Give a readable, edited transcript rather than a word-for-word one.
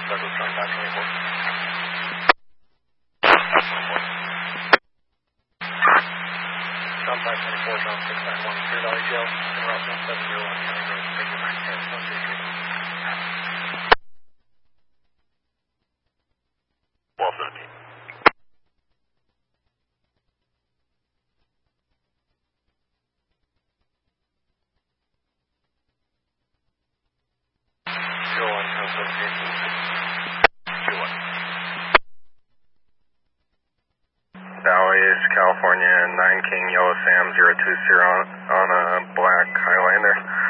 Douglas John 524. John 524, John 691, Clear Valley Jail, in route 1701, County Road, Figure 910, Association. Well, 17. Valley's, California, 9 King, Yellow Sam, 020 on a black Highlander.